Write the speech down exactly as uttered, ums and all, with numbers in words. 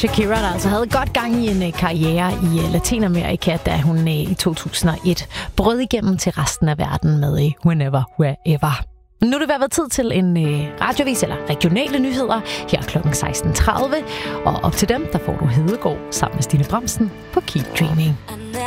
Shakira, der altså havde godt gang i en karriere i Latinamerika, da hun i to tusind og et brød igennem til resten af verden med Whenever, Wherever. Nu er det ved at være tid til en radiovis eller regionale nyheder her klokken seksten tredive. Og op til dem, der får du Hedegaard sammen med Stine Bramsen på Keep Dreaming.